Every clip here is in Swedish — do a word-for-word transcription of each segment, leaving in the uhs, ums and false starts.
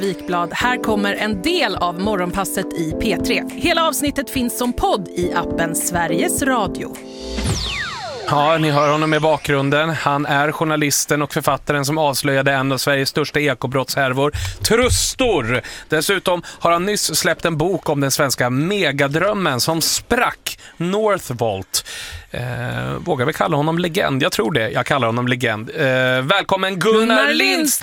Vikblad. Här kommer en del av Morgonpasset i P tre. Hela avsnittet finns som podd i appen Sveriges Radio. Ja, ni hör honom i bakgrunden. Han är journalisten och författaren som avslöjade en av Sveriges största ekobrottshärvor, Trustor. Dessutom har han nyss släppt en bok om den svenska megadrömmen som sprack, Northvolt. Eh, vågar vi kalla honom legend? Jag tror det. Jag kallar honom legend. Eh, välkommen Gunnar, Gunnar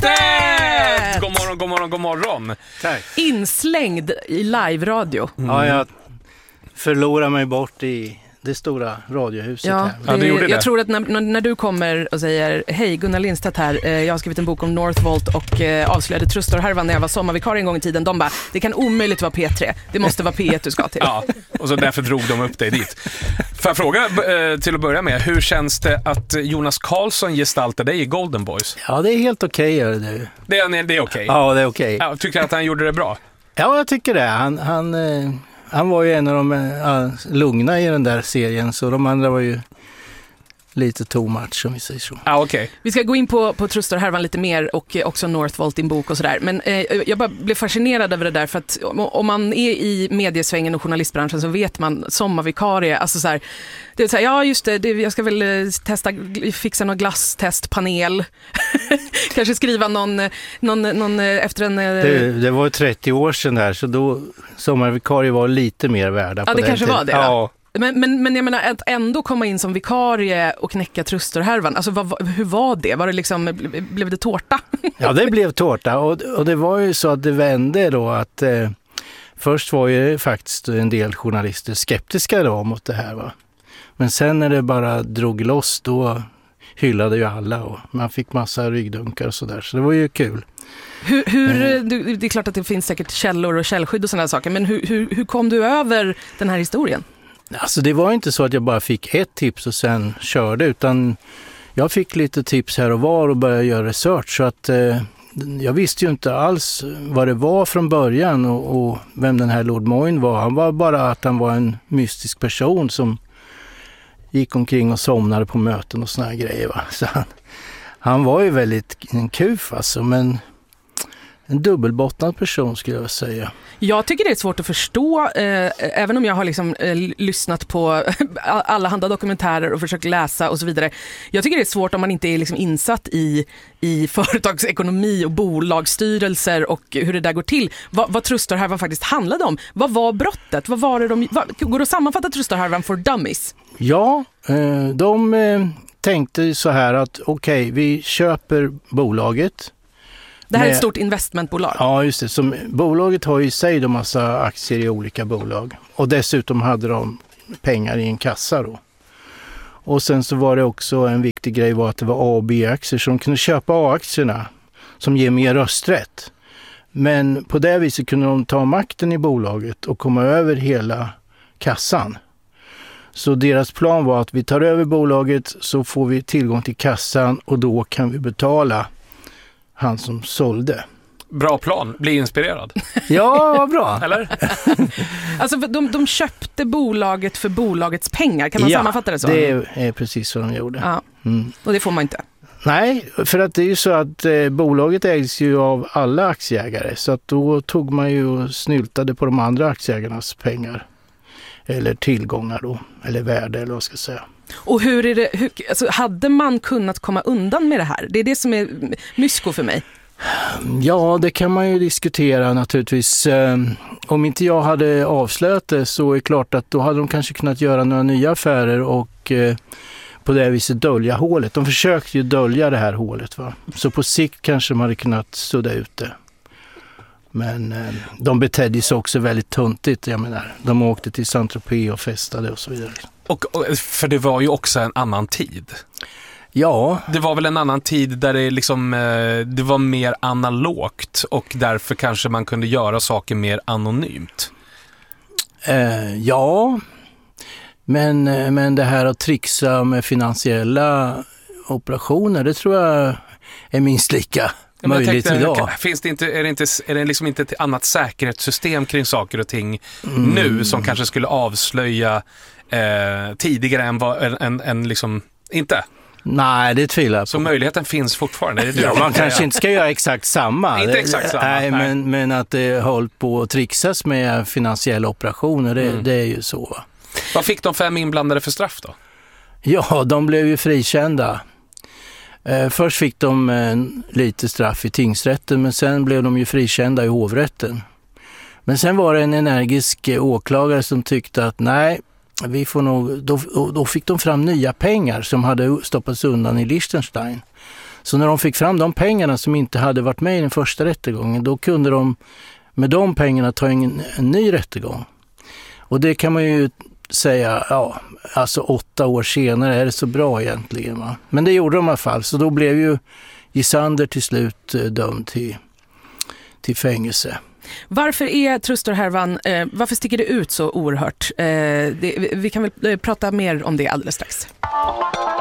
Lindstedt! God morgon, god morgon, god morgon. Tack. Inslängd i live-radio. Mm. Ja, jag förlorar mig bort i det stora radiohuset ja, här. Det, ja, du gjorde det. Jag tror att när, när du kommer och säger hej, Gunnar Lindstedt här, eh, jag har skrivit en bok om Northvolt och eh, avslöjade Trustor-härvan när jag var sommarvikarie en gång i tiden. De bara, det kan omöjligt vara P tre. Det måste vara P ett du ska till. Ja, och så därför drog de upp dig dit. Får jag fråga eh, till att börja med, hur känns det att Jonas Karlsson gestaltar dig i Golden Boys? Ja, det är helt okej. Okay, det. Det är, det är okej? Okay. Ja, det är okej. Okay. Ja, tycker att han gjorde det bra? Ja, jag tycker det. Han... han eh... Han var ju en av de äh, lugna i den där serien, så de andra var ju lite too much, om vi säger så. Ah, okay. Vi ska gå in på, på Trustor-härvan lite mer och eh, också Northvolt, din bok och sådär. Men eh, jag bara blev fascinerad över det där, för att om, om man är i mediesvängen och journalistbranschen så vet man sommarvikarie, alltså så här, det är så här, ja just det, det, jag ska väl eh, testa, fixa någon glasstestpanel. Kanske skriva någon, någon, någon efter en... Eh... Det, det var ju trettio år sedan där, så då sommarvikarie var lite mer värda. Ja, på det den kanske tiden. var det. Ja. Men, men, men jag menar, att ändå komma in som vikarie och knäcka Trustor-härvan, alltså vad, hur var det? Var det liksom, blev det tårta? Ja, det blev tårta, och, och det var ju så att det vände då att eh, först var ju faktiskt en del journalister skeptiska då mot det här, va. Men sen när det bara drog loss, då hyllade ju alla och man fick massa ryggdunkar och sådär, så det var ju kul. Hur, hur, du, det är klart att det finns säkert källor och källskydd och sådana saker, men hur, hur, hur kom du över den här historien? Alltså det var inte så att jag bara fick ett tips och sen körde, utan jag fick lite tips här och var och började göra research, så att eh, jag visste ju inte alls vad det var från början och, och vem den här Lord Moyne var. Han var bara att han var en mystisk person som gick omkring och somnade på möten och såna här grejer, va. Så han, han var ju väldigt en kuf alltså, men en dubbelbottnad person skulle jag säga. Jag tycker det är svårt att förstå, eh, även om jag har liksom, eh, lyssnat på alla handla dokumentärer och försökt läsa och så vidare. Jag tycker det är svårt om man inte är liksom insatt i, i företagsekonomi och bolagsstyrelser och hur det där går till. Vad, vad Trustor-härvan faktiskt handlade om. Vad var brottet? Vad var det de, vad, går det att sammanfatta Trustor-härvan for dummies? Ja, eh, de eh, tänkte så här att okej, okay, vi köper bolaget. Det här är med, ett stort investmentbolag. Ja, just det. Som, bolaget har ju i sig en massa aktier i olika bolag. Och dessutom hade de pengar i en kassa då. Och sen så var det också en viktig grej var att det var A och B-aktier. Så de kunde köpa A-aktierna som ger mer rösträtt. Men på det viset kunde de ta makten i bolaget och komma över hela kassan. Så deras plan var att vi tar över bolaget, så får vi tillgång till kassan och då kan vi betala han som sålde. Bra plan, bli inspirerad. Ja, bra. Eller? Alltså de, de köpte bolaget för bolagets pengar, kan man ja, sammanfatta det så? Det är, är precis vad de gjorde. Ja, mm. och det får man inte. Nej, för att det är ju så att eh, bolaget ägs ju av alla aktieägare, så att då tog man ju och snyltade på de andra aktieägarnas pengar. Eller tillgångar då, eller värde eller vad ska jag säga. Och hur är det, hur, alltså, hade man kunnat komma undan med det här? Det är det som är mysko för mig. Ja, det kan man ju diskutera naturligtvis. Om inte jag hade avslöjat det så är det klart att då hade de kanske kunnat göra några nya affärer och på det viset dölja hålet. De försökte ju dölja det här hålet, va? Så på sikt kanske man hade kunnat sudda ut det. Men eh, de betedde sig också väldigt tuntigt, jag menar. De åkte till Saint-Tropez och festade och så vidare. Och, och, för det var ju också en annan tid. Ja. Det var väl en annan tid där det liksom eh, det var mer analogt och därför kanske man kunde göra saker mer anonymt. Eh, ja, men, men det här att trixa med finansiella operationer, det tror jag är minst lika Ja, möjligt tänkte, idag. Finns det inte, är det, inte, är det liksom inte ett annat säkerhetssystem kring saker och ting mm. nu som kanske skulle avslöja eh, tidigare än vad en, en, en liksom, inte? Nej, det tvivlar jag Så på. möjligheten finns fortfarande? Är det Ja, man kanske inte ska göra exakt samma. Inte exakt samma. Nej, Nej. Men, men att det håll på att trixas med finansiella operationer, det, Mm. det är ju så. Va? Vad fick de fem inblandade för straff då? Ja, de blev ju frikända. Eh, först fick de eh, lite straff i tingsrätten, men sen blev de ju frikända i hovrätten. Men sen var det en energisk eh, åklagare som tyckte att nej, vi får nog, då, då fick de fram nya pengar som hade stoppats undan i Liechtenstein. Så när de fick fram de pengarna som inte hade varit med i den första rättegången, då kunde de med de pengarna ta en, en ny rättegång. Och det kan man ju säga, ja, alltså åtta år senare är det så bra egentligen. Va? Men det gjorde de i alla fall, så då blev ju Gisander till slut eh, dömd till, till fängelse. Varför är Trustor-härvan, eh, varför sticker det ut så oerhört? Eh, det, vi kan väl eh, prata mer om det alldeles strax.